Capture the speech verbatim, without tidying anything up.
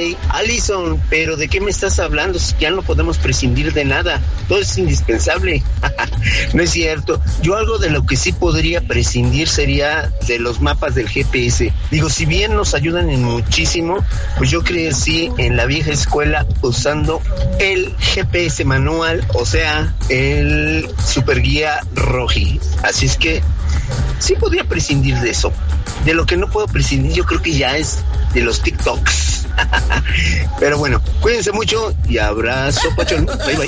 Alison, pero ¿de qué me estás hablando? Ya no podemos prescindir de nada, todo es indispensable. No es cierto. Yo algo de lo que sí podría prescindir sería de los mapas del G P S. Digo, si bien nos ayudan en muchísimo, pues yo crecí en la vieja escuela usando el G P S manual, o sea, el Superguía Roji. Así es que sí podría prescindir de eso. De lo que no puedo prescindir, yo creo que ya es de los TikToks. Pero bueno, cuídense mucho y abrazo, pachón. Bye, bye.